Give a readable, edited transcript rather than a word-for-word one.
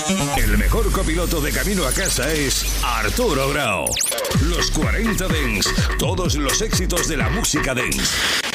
El mejor copiloto de camino a casa es Arturo Grau. Los 40 Dance, todos los éxitos de la música dance.